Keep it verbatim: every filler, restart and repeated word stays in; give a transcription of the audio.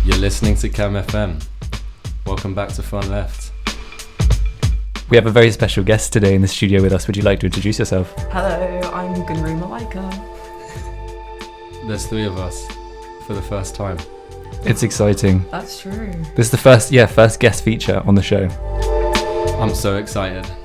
You're listening to Cam F M. Welcome back to Front Left. We have a very special guest today in the studio with us. Would you like to introduce yourself? Hello, I'm Gunru Malika. There's three of us for the first time. It's exciting. That's true. This is the first, yeah, first guest feature on the show. I'm so excited.